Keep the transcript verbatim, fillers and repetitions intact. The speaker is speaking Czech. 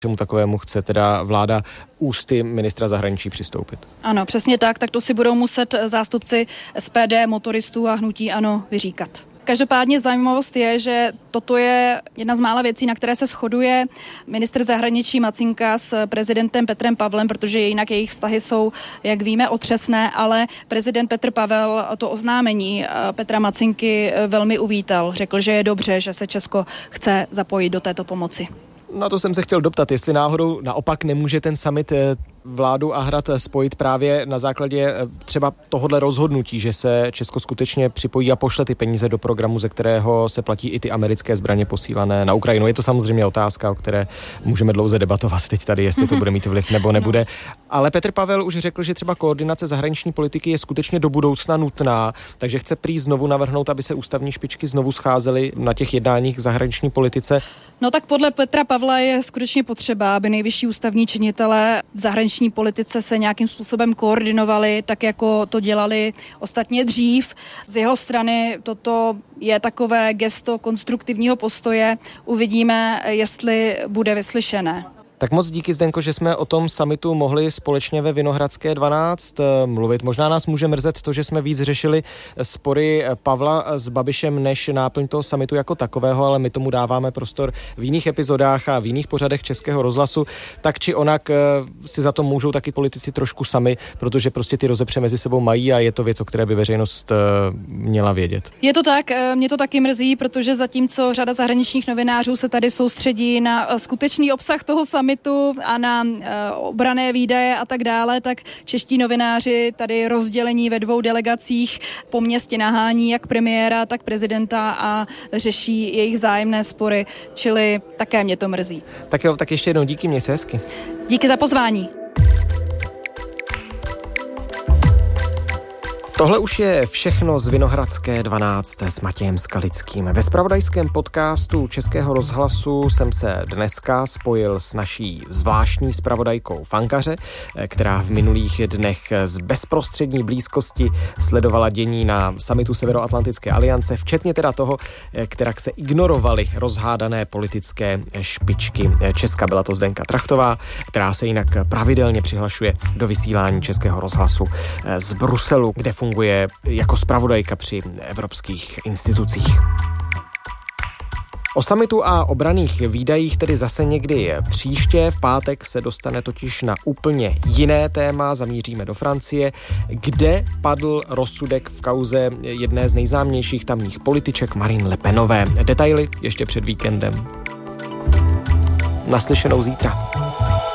čemu takovému chce teda vláda ústy ministra zahraničí přistoupit? Ano, přesně tak, tak to si budou muset zástupci S P D, motoristů a hnutí ANO vyříkat. Každopádně zajímavost je, že toto je jedna z mála věcí, na které se shoduje ministr zahraničí Macinka s prezidentem Petrem Pavlem, protože jinak jejich vztahy jsou, jak víme, otřesné, ale prezident Petr Pavel to oznámení Petra Macinky velmi uvítal. Řekl, že je dobře, že se Česko chce zapojit do této pomoci. No to jsem se chtěl doptat, jestli náhodou naopak nemůže ten summit vládu a hrad spojit právě na základě třeba tohodle rozhodnutí, že se Česko skutečně připojí a pošle ty peníze do programu, ze kterého se platí i ty americké zbraně posílané na Ukrajinu. Je to samozřejmě otázka, o které můžeme dlouze debatovat teď tady, jestli to bude mít vliv nebo nebude. No. Ale Petr Pavel už řekl, že třeba koordinace zahraniční politiky je skutečně do budoucna nutná, takže chce prý znovu navrhnout, aby se ústavní špičky znovu scházely na těch jednáních zahraniční politice. No tak podle Petra Pavla je skutečně potřeba, aby nejvyšší ústavní činitelé v zahraniční politice se nějakým způsobem koordinovali, tak jako to dělali ostatně dřív. Z jeho strany toto je takové gesto konstruktivního postoje. Uvidíme, jestli bude vyslyšené. Tak moc díky, Zdenko, že jsme o tom summitu mohli společně ve Vinohradské dvanáct mluvit. Možná nás může mrzet to, že jsme víc řešili spory Pavla s Babišem než náplň toho summitu jako takového, ale my tomu dáváme prostor v jiných epizodách a v jiných pořadech Českého rozhlasu. Tak či onak si za to můžou taky politici trošku sami, protože prostě ty rozepře mezi sebou mají a je to věc, o které by veřejnost měla vědět. Je to tak, mě to taky mrzí, protože zatímco řada zahraničních novinářů se tady soustředí na skutečný obsah toho summitu a na uh, obranné výdaje a tak dále, tak čeští novináři tady rozdělení ve dvou delegacích po městě nahání jak premiéra, tak prezidenta a řeší jejich vzájemné spory, čili také mě to mrzí. Tak jo, tak ještě jednou díky, měj se hezky. Díky za pozvání. Tohle už je všechno z Vinohradské dvanáct s Matějem Skalickým. Ve zpravodajském podcastu Českého rozhlasu jsem se dneska spojil s naší zvláštní zpravodajkou Fankaře, která v minulých dnech z bezprostřední blízkosti sledovala dění na summitu Severoatlantické aliance, včetně teda toho, kterak se ignorovaly rozhádané politické špičky Česka. Byla to Zdenka Trachtová, která se jinak pravidelně přihlašuje do vysílání Českého rozhlasu z Bruselu, kde funguje funguje jako zpravodajka při evropských institucích. O summitu a obranných výdajích tedy zase někdy příště. V pátek se dostane totiž na úplně jiné téma. Zamíříme do Francie, kde padl rozsudek v kauze jedné z nejznámějších tamních političek Marine Le Penové. Detaily ještě před víkendem. Naslyšenou zítra.